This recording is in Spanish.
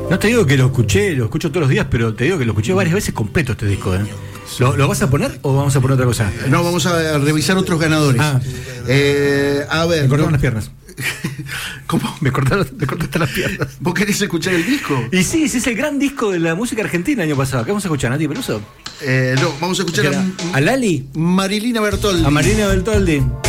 No te digo que lo escucho todos los días, pero te digo que lo escuché varias veces completo este disco. ¿Lo vas a poner o vamos a poner otra cosa? No, vamos a revisar otros ganadores. A ver. Me cortaron las piernas. ¿Cómo? Me cortaste las piernas. ¿Vos querés escuchar el disco? Y sí, es el gran disco de la música argentina el año pasado. ¿Qué vamos a escuchar, Nati Peluso? No, vamos a escuchar ¿A Lali? Marilina Bertoldi. A Marilina Bertoldi.